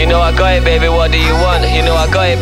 You know I got it, baby, what do you want? You know I got it,